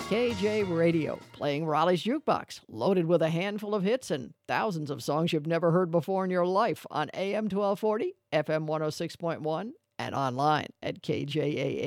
KJ Radio, playing Raleigh's Jukebox, loaded with a handful of hits and thousands of songs you've never heard before in your life on AM 1240, FM 106.1, and online at KJAA.